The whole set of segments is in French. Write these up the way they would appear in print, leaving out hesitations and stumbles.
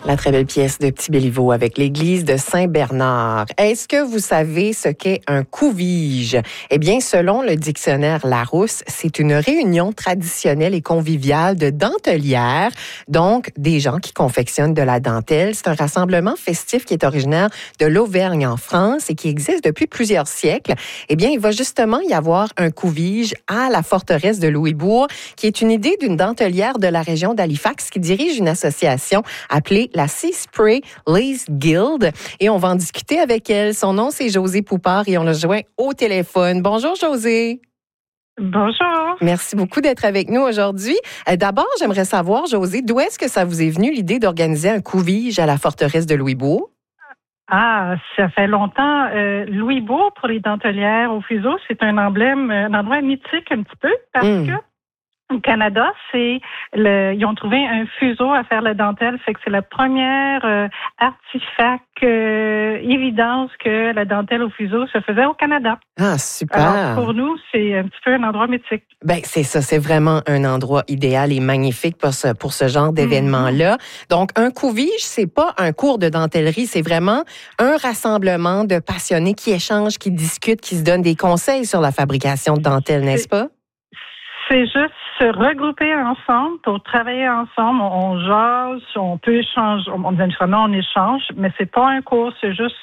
La très belle pièce de Petit Béliveau avec l'église de Saint-Bernard. Est-ce que vous savez ce qu'est un couvige? Eh bien, selon le dictionnaire Larousse, c'est une réunion traditionnelle et conviviale de dentelières, donc des gens qui confectionnent de la dentelle. C'est un rassemblement festif qui est originaire de l'Auvergne en France et qui existe depuis plusieurs siècles. Eh bien, il va justement y avoir un couvige à la forteresse de Louisbourg, qui est une idée d'une dentelière de la région d'Halifax qui dirige une association appelée la Sea Spray Lace Guild, et on va en discuter avec elle. Son nom, c'est Josée Poupard et on le joint au téléphone. Bonjour, Josée. Bonjour. Merci beaucoup d'être avec nous aujourd'hui. D'abord, j'aimerais savoir, Josée, d'où est-ce que ça vous est venu l'idée d'organiser un couvige à la forteresse de Louisbourg? Ah, ça fait longtemps. Louisbourg, pour les dentelières au fuseau, c'est un emblème, un endroit mythique un petit peu, parce que au Canada, ils ont trouvé un fuseau à faire la dentelle, fait que c'est la première artefact évidence que la dentelle au fuseau se faisait au Canada. Ah, super. Alors, pour nous, c'est un petit peu un endroit mythique. Ben, c'est ça, c'est vraiment un endroit idéal et magnifique pour ce genre d'événement-là. Donc, un couvige, c'est pas un cours de dentellerie, c'est vraiment un rassemblement de passionnés qui échangent, qui discutent, qui se donnent des conseils sur la fabrication de dentelle, n'est-ce pas? C'est juste se regrouper ensemble pour travailler ensemble. On jase, on peut échanger. On échange, mais c'est pas un cours, c'est juste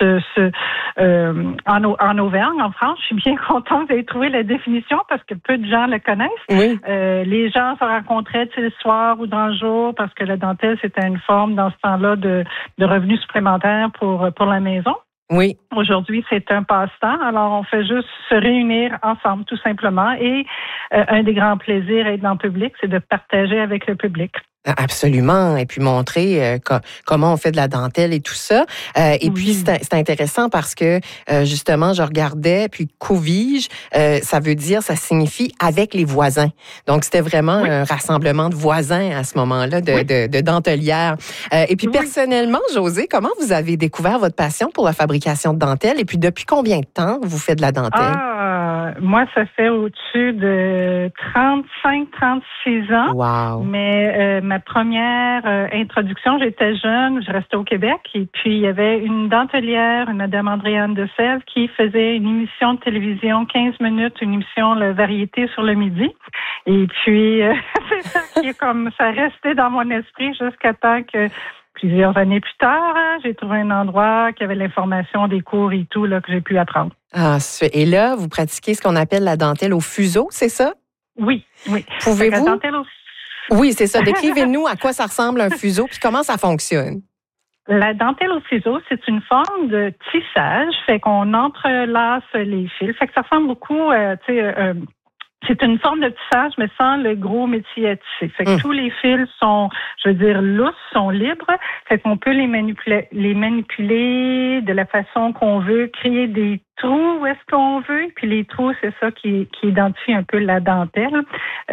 en Auvergne, en France. Je suis bien contente d'avoir trouvé la définition parce que peu de gens le connaissent. Oui. Les gens se rencontraient le soir ou dans le jour parce que la dentelle, c'était une forme dans ce temps-là de revenus supplémentaires pour la maison. Oui. Aujourd'hui, c'est un passe-temps. Alors, on fait juste se réunir ensemble, tout simplement. Et un des grands plaisirs d'être dans le public, c'est de partager avec le public. Absolument. Et puis montrer comment on fait de la dentelle et tout ça. Puis, c'est intéressant parce que, justement, je regardais, puis couvige, ça signifie avec les voisins. Donc, c'était vraiment un rassemblement de voisins à ce moment-là, de dentelières. Et puis, personnellement, Josée, comment vous avez découvert votre passion pour la fabrication de dentelle? Et puis, depuis combien de temps vous faites de la dentelle? Moi, ça fait au-dessus de 35-36 ans. Wow. Mais ma première introduction, j'étais jeune, je restais au Québec, et puis il y avait une dentelière, une Madame Andréane de Sèvres, qui faisait une émission de télévision, 15 minutes, une émission de variété sur le midi. Et puis, c'est ça qui est comme ça restait dans mon esprit jusqu'à temps que plusieurs années plus tard, j'ai trouvé un endroit qui avait l'information des cours et tout là, que j'ai pu apprendre. Ah, et là, vous pratiquez ce qu'on appelle la dentelle au fuseau, c'est ça? Oui. Pouvez-vous? Oui, c'est ça. Décrivez-nous à quoi ça ressemble un fuseau puis comment ça fonctionne. La dentelle au fuseau, c'est une forme de tissage, fait qu'on entrelace les fils, fait que ça ressemble beaucoup, c'est une forme de tissage, mais sans le gros métier à tisser. Fait que tous les fils sont, lousses, sont libres. Fait qu'on peut les manipuler de la façon qu'on veut, créer des trous où est-ce qu'on veut. Puis les trous, c'est ça qui identifie un peu la dentelle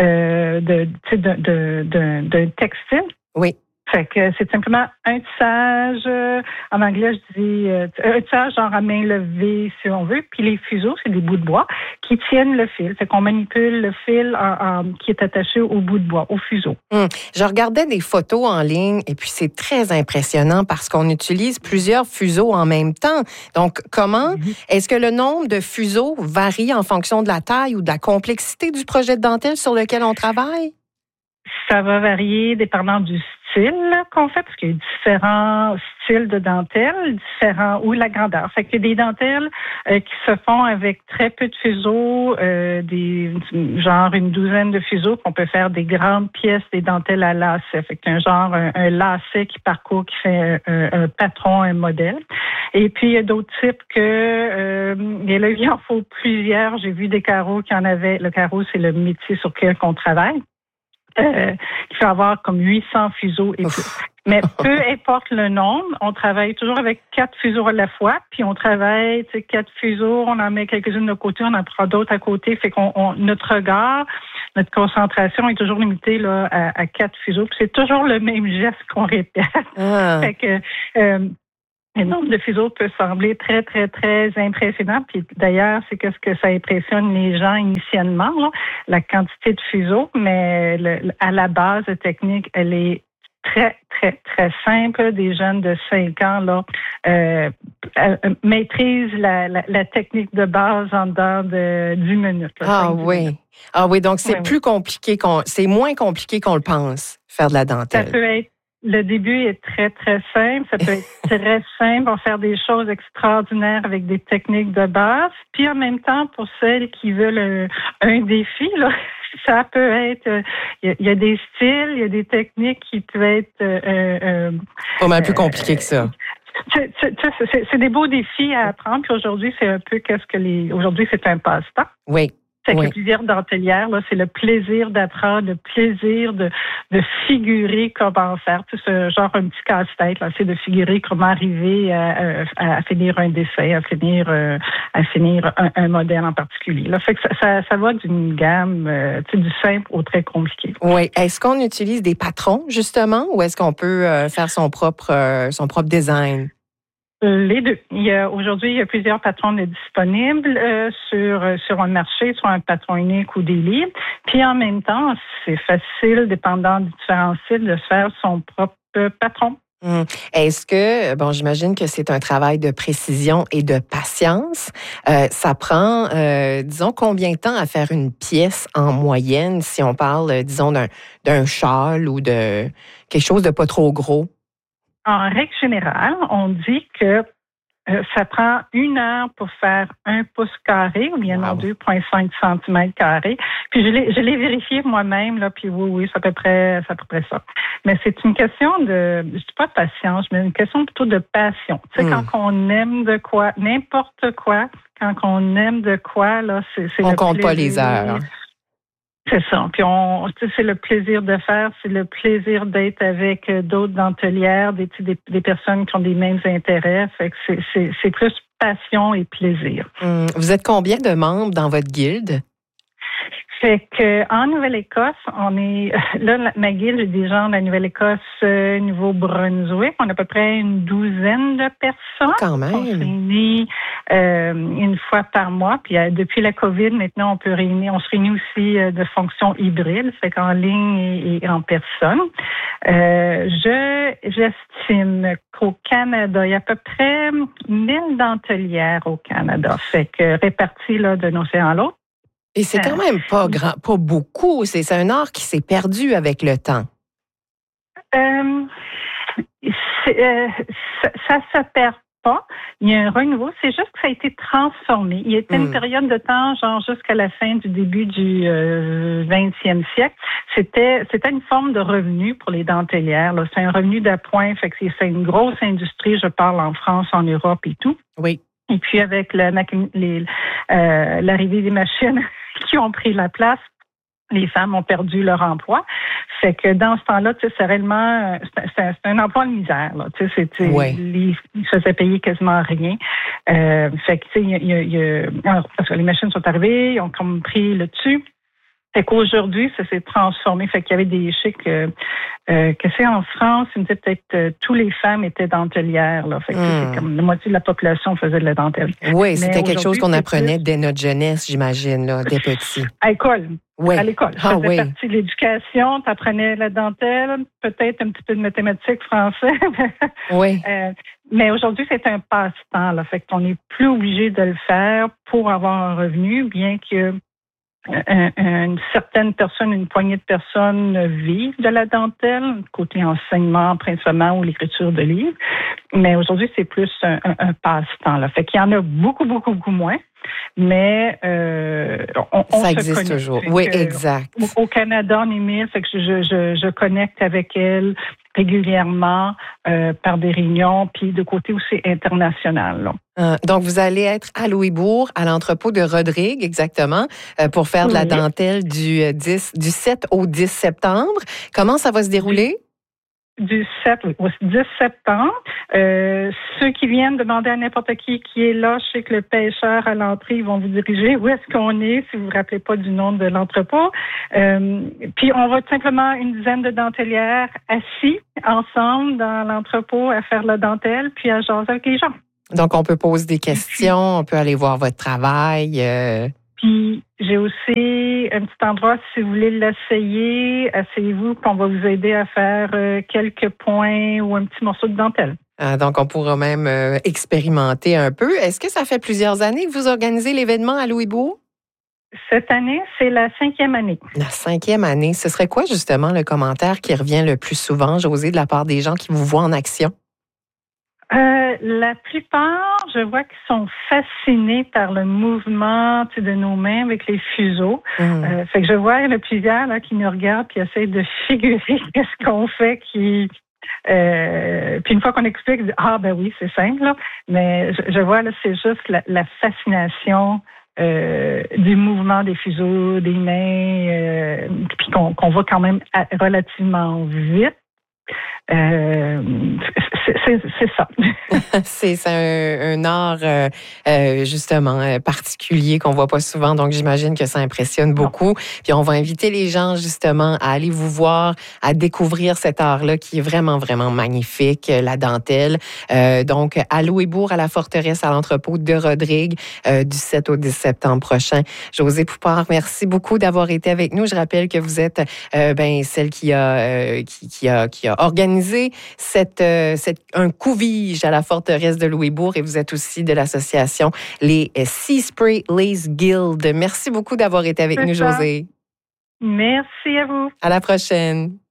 d'un textile. Oui. Fait que c'est simplement un tissage, en anglais, je dis un tissage genre à main levée, si on veut. Puis les fuseaux, c'est des bouts de bois qui tiennent le fil. Fait qu'on manipule le fil qui est attaché au bout de bois, au fuseau. Je regardais des photos en ligne et puis c'est très impressionnant parce qu'on utilise plusieurs fuseaux en même temps. Donc, comment est-ce que le nombre de fuseaux varie en fonction de la taille ou de la complexité du projet de dentelle sur lequel on travaille? Ça va varier dépendant du style qu'on fait, parce qu'il y a différents styles de dentelle, ou la grandeur. Fait qu'il y a des dentelles qui se font avec très peu de fuseaux, genre une douzaine de fuseaux, qu'on peut faire des grandes pièces, des dentelles à lacet. Fait que un lacet qui parcourt, qui fait un patron, un modèle. Et puis, il y a d'autres types et là, il en faut plusieurs. J'ai vu des carreaux qui en avaient. Le carreau, c'est le métier sur lequel on travaille. Il faut avoir comme 800 fuseaux et plus. Mais peu importe le nombre, on travaille toujours avec 4 fuseaux à la fois, puis on travaille 4 fuseaux, on en met quelques-unes de côté, on en prend d'autres à côté, fait notre regard, notre concentration est toujours limitée là, à 4 fuseaux, puis c'est toujours le même geste qu'on répète. Fait que le nombre de fuseaux peut sembler très, très, très impressionnant. Puis d'ailleurs, c'est ce que ça impressionne les gens initialement, là, la quantité de fuseaux. Mais à la base, la technique, elle est très, très, très simple. Des jeunes de 5 ans là, maîtrisent la technique de base en dedans de 10 minutes. Là, Ah oui. Minutes. Ah oui, donc c'est Oui, plus compliqué c'est moins compliqué qu'on le pense, faire de la dentelle. Ça peut être, le début est très, très simple. Ça peut être très simple. On va faire des choses extraordinaires avec des techniques de base. Puis en même temps, pour celles qui veulent un défi, là, ça peut être, il y a des styles, il y a des techniques qui peuvent être pas mal plus compliqué que ça. C'est des beaux défis à apprendre. Puis aujourd'hui, c'est un peu aujourd'hui, c'est un passe-temps. Oui. C'est que le plaisir dentelière, là, c'est le plaisir d'apprendre, le plaisir de figurer comment faire. Tu sais, c'est genre un petit casse-tête, là, c'est de figurer comment arriver à finir un dessin, à finir un modèle en particulier. Là, fait que ça va d'une gamme, tu sais, du simple au très compliqué. Oui. Est-ce qu'on utilise des patrons, justement, ou est-ce qu'on peut faire son propre design? Les deux. Aujourd'hui, il y a plusieurs patrons disponibles sur un marché, soit un patron unique ou des livres. Puis en même temps, c'est facile, dépendant des différents sites, de se faire son propre patron. Est-ce que, j'imagine que c'est un travail de précision et de patience. Ça prend, disons, combien de temps à faire une pièce en moyenne, si on parle, disons, d'un châle ou de quelque chose de pas trop gros? En règle générale, on dit que ça prend 1 heure pour faire 1 pouce carré ou bien non 2,5 cm carrés. Puis je l'ai vérifié moi-même, là, puis oui, c'est à peu près ça. Mais c'est une question je dis pas de patience, mais une question plutôt de passion. Tu sais, quand on aime de quoi, n'importe quoi, quand on aime de quoi, là, c'est on le compte plaisir. Pas les heures. C'est ça. Puis c'est le plaisir de faire, c'est le plaisir d'être avec d'autres dentelières, des personnes qui ont des mêmes intérêts. Fait que c'est plus passion et plaisir. Vous êtes combien de membres dans votre guilde? Fait que en Nouvelle-Écosse, on est là, ma guilde, j'ai des gens de la Nouvelle-Écosse, Nouveau-Brunswick. On a à peu près une 12aine de personnes. Quand même. On se réunit une fois par mois. Puis depuis la COVID, maintenant, on se réunit aussi de fonction hybride, fait qu'en ligne et en personne. J'estime qu'au Canada, il y a à peu près 1000 dentelières au Canada, fait que réparties là d'un océan à l'autre. Et c'est quand même pas beaucoup. C'est un art qui s'est perdu avec le temps. Ça se perd pas. Il y a un renouveau. C'est juste que ça a été transformé. Il y a été une période de temps, genre jusqu'à la fin du début du 20e siècle. C'était une forme de revenu pour les dentelières. Là. C'est un revenu d'appoint. Fait que c'est une grosse industrie. Je parle en France, en Europe et tout. Oui. Et puis avec l'arrivée des machines qui ont pris la place, les femmes ont perdu leur emploi. Fait que dans ce temps-là, tu sais, c'est réellement c'est un emploi de misère. Là. Tu sais, ils se faisaient payer quasiment rien. Fait que tu sais, parce que les machines sont arrivées, ils ont comme pris le dessus. Fait qu'aujourd'hui, ça s'est transformé. Fait qu'il y avait des chics que c'est en France, il me disait peut-être tous les femmes étaient dentelières. Là. Fait que c'est comme la moitié de la population faisait de la dentelle. Oui, c'était quelque chose qu'on apprenait dès notre jeunesse, j'imagine, là, dès petit. À l'école. Oui. À l'école. Ça faisait partie de l'éducation. Tu apprenais la dentelle, peut-être un petit peu de mathématiques, français. Oui. Mais aujourd'hui, c'est un passe-temps. Là. Fait qu'on n'est plus obligé de le faire pour avoir un revenu, bien que une certaine personne, une poignée de personnes vivent de la dentelle, côté enseignement principalement ou l'écriture de livres. Mais aujourd'hui, c'est plus un passe-temps. Là. Fait qu'il y en a beaucoup, beaucoup, beaucoup moins. Mais ça existe toujours. Oui, exact. Au Canada, on est 1000, fait que je connecte avec elle régulièrement par des réunions, puis de côté aussi international. Là. Donc, vous allez être à Louisbourg, à l'entrepôt de Rodrigue, exactement, pour faire de la dentelle du 7 au 10 septembre. Comment ça va se dérouler? Du 7 au 10 septembre. Ceux qui viennent demander à n'importe qui est là, je sais que le pêcheur à l'entrée, ils vont vous diriger où est-ce qu'on est, si vous ne vous rappelez pas du nom de l'entrepôt. Puis on va être simplement une dizaine de dentelières assis ensemble dans l'entrepôt à faire la dentelle, puis à jaser avec les gens. Donc, on peut poser des questions, on peut aller voir votre travail. Puis, j'ai aussi un petit endroit, si vous voulez l'essayer, asseyez-vous, qu'on va vous aider à faire quelques points ou un petit morceau de dentelle. Donc, on pourra même expérimenter un peu. Est-ce que ça fait plusieurs années que vous organisez l'événement à Louisbourg? Cette année, c'est la 5e année. La 5e année. Ce serait quoi, justement, le commentaire qui revient le plus souvent, Josée, de la part des gens qui vous voient en action? La plupart, je vois qu'ils sont fascinés par le mouvement de nos mains avec les fuseaux. Fait que je vois plusieurs là, qui nous regardent et essayent de figurer ce qu'on fait. Puis une fois qu'on explique, ben oui, c'est simple. Là. Mais je vois, là, c'est juste la fascination du mouvement des fuseaux, des mains, puis qu'on va quand même relativement vite. C'est ça. C'est un art justement particulier qu'on voit pas souvent, donc j'imagine que ça impressionne beaucoup. Puis on va inviter les gens justement à aller vous voir, à découvrir cet art-là qui est vraiment, vraiment magnifique, la dentelle. Donc à Louisbourg, à la Forteresse, à l'entrepôt de Rodrigue, du 7 au 10 septembre prochain. Josée Poupard, merci beaucoup d'avoir été avec nous. Je rappelle que vous êtes celle qui a organisé un couvige à la Forteresse de Louisbourg et vous êtes aussi de l'association les Sea Spray Lace Guild. Merci beaucoup d'avoir été avec nous, Josée. Merci à vous. À la prochaine.